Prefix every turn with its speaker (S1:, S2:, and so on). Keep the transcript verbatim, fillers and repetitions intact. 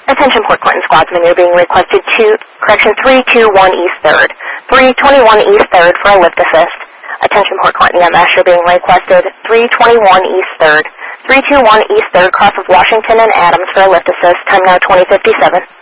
S1: Attention Port Clinton Squadsman, you're being requested to, correction, three two one East third. three twenty-one East third for a lift assist. Attention Port Clinton E M S, you're being requested three twenty-one East third. three two one East third, cross of Washington and Adams for a lift assist. Time now twenty fifty-seven.